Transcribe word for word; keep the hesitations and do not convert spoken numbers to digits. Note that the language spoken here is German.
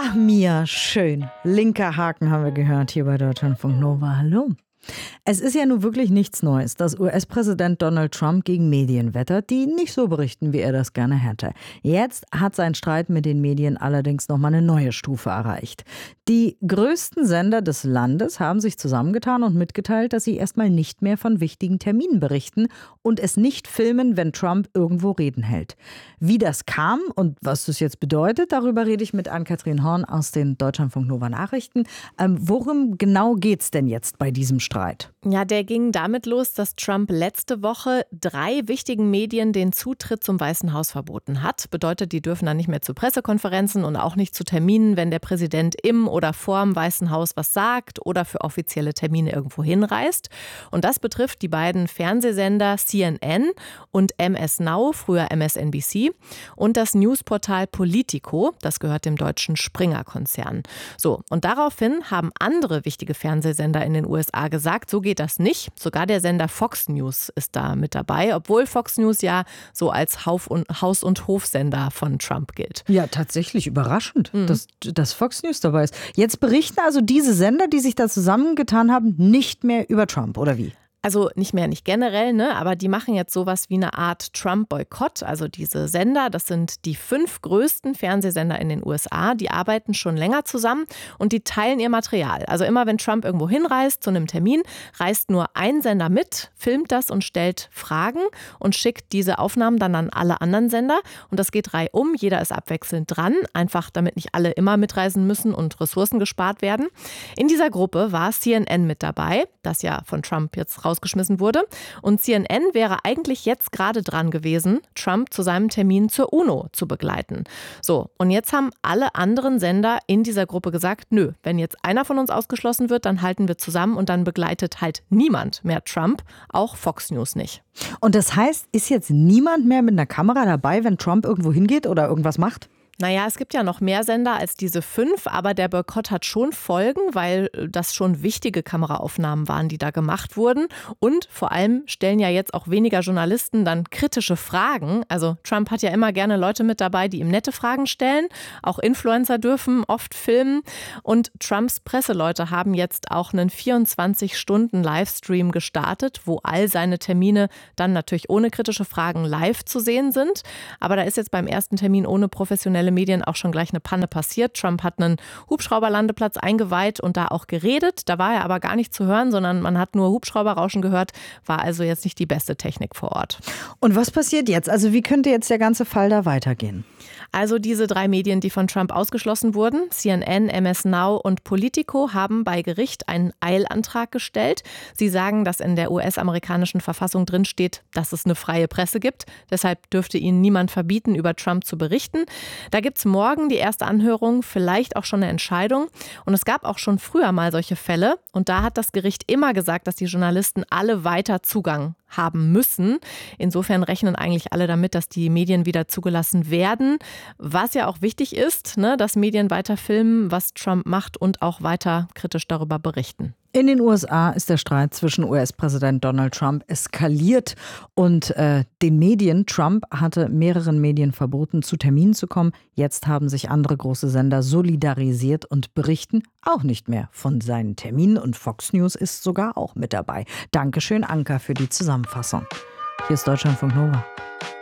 Ach, Mia, schön. Linker Haken haben wir gehört hier bei Deutschlandfunk Nova. Hallo. Es ist ja nun wirklich nichts Neues, dass U S-Präsident Donald Trump gegen Medien wettert, die nicht so berichten, wie er das gerne hätte. Jetzt hat sein Streit mit den Medien allerdings nochmal eine neue Stufe erreicht. Die größten Sender des Landes haben sich zusammengetan und mitgeteilt, dass sie erstmal nicht mehr von wichtigen Terminen berichten und es nicht filmen, wenn Trump irgendwo Reden hält. Wie das kam und was das jetzt bedeutet, darüber rede ich mit Ann-Kathrin Horn aus den Deutschlandfunk Nova Nachrichten. Ähm, worum genau geht's denn jetzt bei diesem Streit? Ja, der ging damit los, dass Trump letzte Woche drei wichtigen Medien den Zutritt zum Weißen Haus verboten hat. Bedeutet, die dürfen dann nicht mehr zu Pressekonferenzen und auch nicht zu Terminen, wenn der Präsident im oder vorm Weißen Haus was sagt oder für offizielle Termine irgendwo hinreist. Und das betrifft die beiden Fernsehsender C N N und M S Now, früher M S N B C, und das Newsportal Politico, das gehört dem deutschen Springer-Konzern. So, und daraufhin haben andere wichtige Fernsehsender in den U S A gesagt, so geht das nicht. Sogar der Sender Fox News ist da mit dabei, obwohl Fox News ja so als Haus- und, Haus- und Hofsender von Trump gilt. Ja, tatsächlich überraschend, mhm. dass, dass Fox News dabei ist. Jetzt berichten also diese Sender, die sich da zusammengetan haben, nicht mehr über Trump, oder wie? Also nicht mehr, nicht generell, ne? Aber die machen jetzt sowas wie eine Art Trump-Boykott. Also diese Sender, das sind die fünf größten Fernsehsender in den U S A, die arbeiten schon länger zusammen und die teilen ihr Material. Also immer wenn Trump irgendwo hinreist zu einem Termin, reist nur ein Sender mit, filmt das und stellt Fragen und schickt diese Aufnahmen dann an alle anderen Sender. Und das geht reihum, jeder ist abwechselnd dran, einfach damit nicht alle immer mitreisen müssen und Ressourcen gespart werden. In dieser Gruppe war C N N mit dabei, das ja von Trump jetzt rausgeschmissen wurde. Und C N N wäre eigentlich jetzt gerade dran gewesen, Trump zu seinem Termin zur UNO zu begleiten. So, und jetzt haben alle anderen Sender in dieser Gruppe gesagt, nö, wenn jetzt einer von uns ausgeschlossen wird, dann halten wir zusammen und dann begleitet halt niemand mehr Trump, auch Fox News nicht. Und das heißt, ist jetzt niemand mehr mit einer Kamera dabei, wenn Trump irgendwo hingeht oder irgendwas macht? Naja, es gibt ja noch mehr Sender als diese fünf, aber der Boykott hat schon Folgen, weil das schon wichtige Kameraaufnahmen waren, die da gemacht wurden. Und vor allem stellen ja jetzt auch weniger Journalisten dann kritische Fragen. Also Trump hat ja immer gerne Leute mit dabei, die ihm nette Fragen stellen. Auch Influencer dürfen oft filmen. Und Trumps Presseleute haben jetzt auch einen vierundzwanzig Stunden Livestream gestartet, wo all seine Termine dann natürlich ohne kritische Fragen live zu sehen sind. Aber da ist jetzt beim ersten Termin ohne professionelle Medien auch schon gleich eine Panne passiert. Trump hat einen Hubschrauberlandeplatz eingeweiht und da auch geredet. Da war er aber gar nicht zu hören, sondern man hat nur Hubschrauberrauschen gehört. War also jetzt nicht die beste Technik vor Ort. Und was passiert jetzt? Also wie könnte jetzt der ganze Fall da weitergehen? Also diese drei Medien, die von Trump ausgeschlossen wurden, C N N, M S Now und Politico, haben bei Gericht einen Eilantrag gestellt. Sie sagen, dass in der U S-amerikanischen Verfassung drin steht, dass es eine freie Presse gibt. Deshalb dürfte ihnen niemand verbieten, über Trump zu berichten. Da gibt es morgen die erste Anhörung, vielleicht auch schon eine Entscheidung. Und es gab auch schon früher mal solche Fälle. Und da hat das Gericht immer gesagt, dass die Journalisten alle weiter Zugang haben müssen. Insofern rechnen eigentlich alle damit, dass die Medien wieder zugelassen werden. Was ja auch wichtig ist, ne, dass Medien weiter filmen, was Trump macht und auch weiter kritisch darüber berichten. In den U S A ist der Streit zwischen U S-Präsident Donald Trump eskaliert und äh, den Medien. Trump hatte mehreren Medien verboten, zu Terminen zu kommen. Jetzt haben sich andere große Sender solidarisiert und berichten auch nicht mehr von seinen Terminen. Und Fox News ist sogar auch mit dabei. Dankeschön, Anka, für die Zusammenfassung. Hier ist Deutschlandfunk Nova.